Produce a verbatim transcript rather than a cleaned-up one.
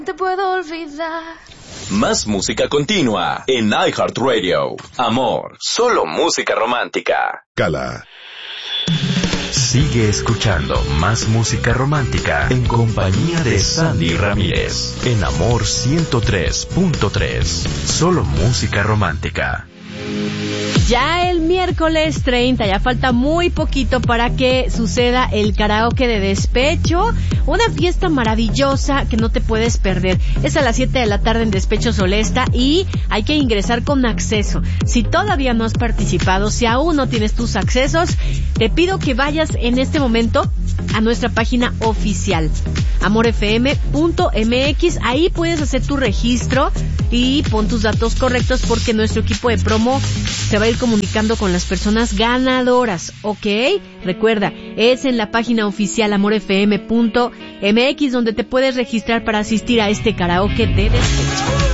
Te puedo olvidar. Más música continua en iHeartRadio. Amor, solo música romántica. Cala. Sigue escuchando más música romántica en compañía de Sandy Ramírez en Amor ciento tres punto tres. Solo música romántica. Ya el miércoles treinta, ya falta muy poquito para que suceda el karaoke de despecho, una fiesta maravillosa que no te puedes perder. Es a las siete de la tarde en Despecho Solesta y hay que ingresar con acceso. Si todavía no has participado, si aún no tienes tus accesos, te pido que vayas en este momento a nuestra página oficial, amor f m punto m x. Ahí puedes hacer tu registro y pon tus datos correctos porque nuestro equipo de promo se va a ir comunicando con las personas ganadoras, ¿ok? Recuerda, es en la página oficial amor f m punto m x donde te puedes registrar para asistir a este karaoke de despecho.